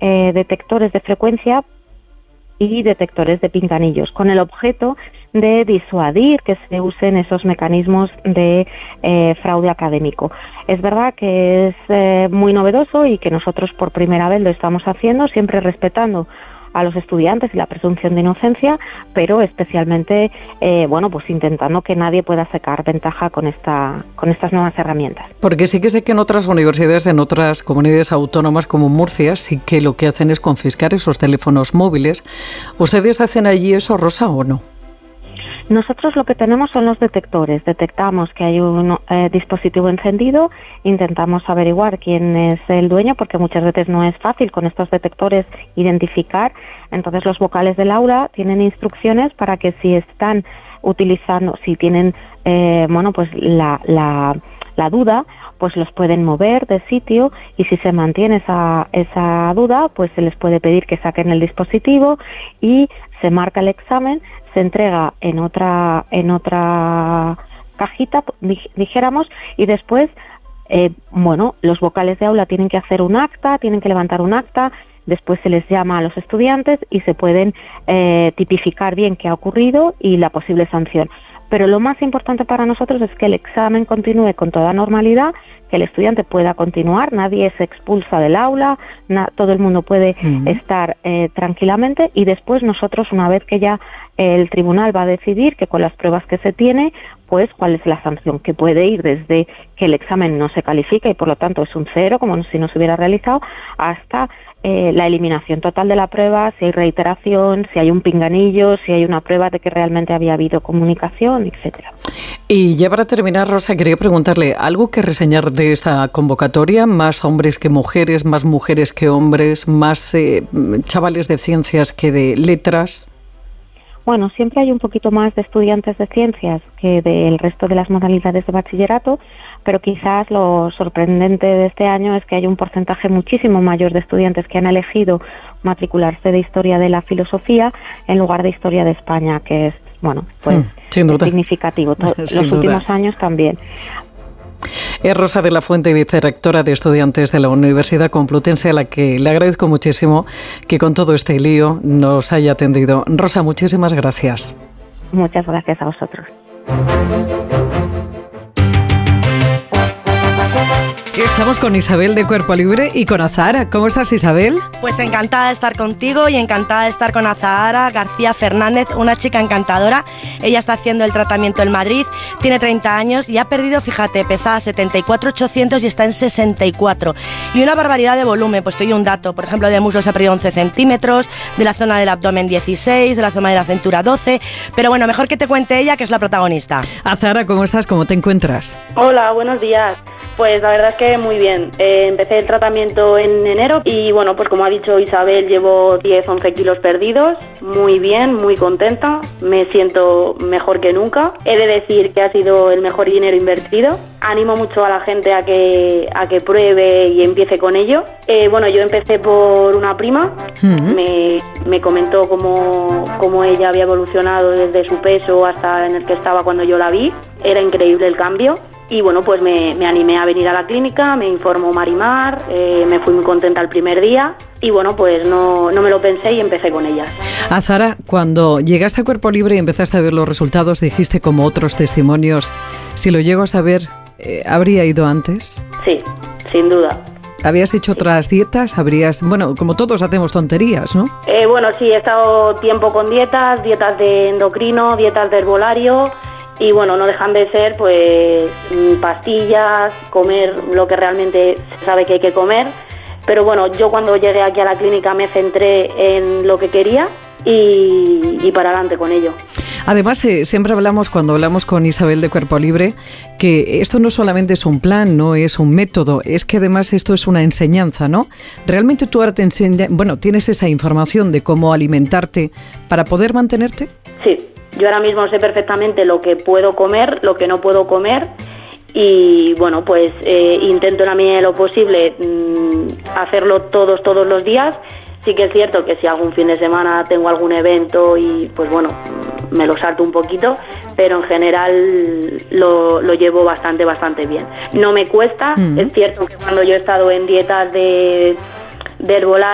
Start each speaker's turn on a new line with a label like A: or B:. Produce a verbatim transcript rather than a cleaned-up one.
A: eh, detectores de frecuencia y detectores de pinganillos, con el objeto de disuadir que se usen esos mecanismos de eh, fraude académico. Es verdad que es eh, muy novedoso y que nosotros por primera vez lo estamos haciendo, siempre respetando a los estudiantes y la presunción de inocencia, pero especialmente, eh, bueno, pues intentando que nadie pueda sacar ventaja con esta, con estas nuevas herramientas.
B: Porque sí que sé que en otras universidades, en otras comunidades autónomas como Murcia, sí que lo que hacen es confiscar esos teléfonos móviles. ¿Ustedes hacen allí eso, Rosa, o no?
A: Nosotros lo que tenemos son los detectores. Detectamos que hay un eh, dispositivo encendido, intentamos averiguar quién es el dueño, porque muchas veces no es fácil con estos detectores identificar. Entonces los vocales del aula tienen instrucciones para que si están utilizando, si tienen eh, bueno, pues la, la, la duda, pues los pueden mover de sitio, y si se mantiene esa, esa duda, pues se les puede pedir que saquen el dispositivo y se marca el examen, se entrega en otra en otra cajita, dijéramos, y después, eh, bueno, los vocales de aula tienen que hacer un acta, tienen que levantar un acta, después se les llama a los estudiantes y se pueden eh, tipificar bien qué ha ocurrido y la posible sanción. Pero lo más importante para nosotros es que el examen continúe con toda normalidad, que el estudiante pueda continuar, nadie se expulsa del aula, na, todo el mundo puede uh-huh. estar eh, tranquilamente, y después nosotros, una vez que ya el tribunal va a decidir que con las pruebas que se tiene, pues cuál es la sanción, que puede ir desde que el examen no se califica y por lo tanto es un cero, como si no se hubiera realizado, hasta eh, la eliminación total de la prueba, si hay reiteración, si hay un pinganillo, si hay una prueba de que realmente había habido comunicación, etcétera.
B: Y ya para terminar, Rosa, quería preguntarle, ¿algo que reseñar de esta convocatoria? ¿Más hombres que mujeres, más mujeres que hombres, más eh, chavales de ciencias que de letras?
A: Bueno, siempre hay un poquito más de estudiantes de ciencias que del resto de las modalidades de bachillerato, pero quizás lo sorprendente de este año es que hay un porcentaje muchísimo mayor de estudiantes que han elegido matricularse de Historia de la Filosofía en lugar de Historia de España, que es, bueno, pues hmm, sin duda. significativo. Los últimos duda. años también.
B: Es Rosa de la Fuente, vicerrectora de Estudiantes de la Universidad Complutense, a la que le agradezco muchísimo que con todo este lío nos haya atendido. Rosa, muchísimas gracias.
A: Muchas gracias a vosotros.
B: Estamos con Isabel de Cuerpo Libre y con Azahara. ¿Cómo estás, Isabel?
C: Pues encantada de estar contigo y encantada de estar con Azahara García Fernández, una chica encantadora. Ella está haciendo el tratamiento en Madrid, tiene treinta años y ha perdido, fíjate, pesaba setenta y cuatro mil ochocientos y está en sesenta y cuatro. Y una barbaridad de volumen, pues te doy un dato. Por ejemplo, de muslos ha perdido once centímetros, de la zona del abdomen dieciséis, de la zona de la cintura doce. Pero bueno, mejor que te cuente ella, que es la protagonista.
B: Azahara, ¿cómo estás? ¿Cómo te encuentras?
D: Hola, buenos días. Pues la verdad es que muy bien. Eh, empecé el tratamiento en enero y bueno, pues como ha dicho Isabel, llevo diez, once kilos perdidos. Muy bien, muy contenta. Me siento mejor que nunca. He de decir que ha sido el mejor dinero invertido. Animo mucho a la gente a que a que pruebe y empiece con ello. Eh, bueno, yo empecé por una prima. Uh-huh. Me, me comentó cómo, cómo ella había evolucionado desde su peso hasta en el que estaba cuando yo la vi. Era increíble el cambio. Y bueno, pues me, me animé a venir a la clínica, me informó Marimar, eh, me fui muy contenta el primer día y bueno, pues no, no me lo pensé y empecé con ellas.
B: Azahara, cuando llegaste a Cuerpo Libre y empezaste a ver los resultados, dijiste como otros testimonios, si lo llego a saber, eh, ¿habría ido antes?
D: Sí, sin duda.
B: ¿Habías hecho otras dietas? ¿Habrías, bueno, como todos hacemos tonterías, ¿no?
D: Eh, bueno, sí, he estado tiempo con dietas, dietas de endocrino, dietas de herbolario. Y bueno, no dejan de ser pues pastillas, comer lo que realmente se sabe que hay que comer. Pero bueno, yo cuando llegué aquí a la clínica me centré en lo que quería y, y para adelante con ello.
B: Además, eh, siempre hablamos, cuando hablamos con Isabel de Cuerpo Libre, que esto no solamente es un plan, no es un método, es que además esto es una enseñanza, ¿no? ¿Realmente tú ahora te enseñas, bueno, tienes esa información de cómo alimentarte para poder mantenerte?
D: Sí. Yo ahora mismo sé perfectamente lo que puedo comer, lo que no puedo comer y bueno, pues eh, intento en la medida de lo posible mmm, hacerlo todos, todos los días. Sí que es cierto que si algún fin de semana tengo algún evento y pues bueno, me lo salto un poquito, pero en general lo, lo llevo bastante, bastante bien. No me cuesta, mm. Es cierto que cuando yo he estado en dietas de, de herbolario,